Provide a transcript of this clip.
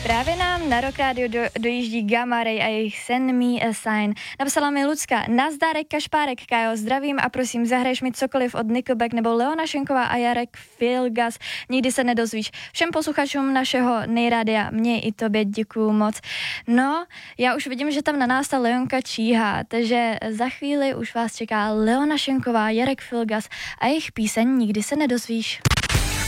Právě nám na Rock Radio dojíždí Gamma Ray a jejich Send Me a Sign. Napsala mi Lucka: Nazdárek, Kašpárek, Kajo, zdravím a prosím, zahraješ mi cokoliv od Nickelback nebo Leona Schenková a Jarek Filgas, nikdy se nedozvíš. Všem posluchačům našeho nejradia, mě i tobě děkuju moc. No, já už vidím, že tam na nás ta Leonka číhá, takže za chvíli už vás čeká Leona Schenková, Jarek Filgas a jejich píseň Nikdy se nedozvíš.